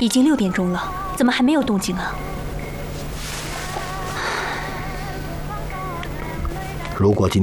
已经6点钟了，怎么还没有动静啊？ 如果今